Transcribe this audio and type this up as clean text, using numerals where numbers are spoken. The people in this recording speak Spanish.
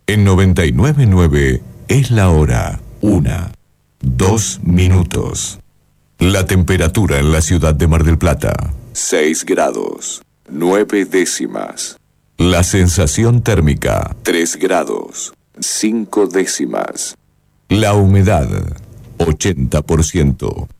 En 99.9 es la hora 1:02. La temperatura en la ciudad de Mar del Plata, 6 grados, 9 décimas. La sensación térmica, 3 grados, 5 décimas. La humedad, 80%.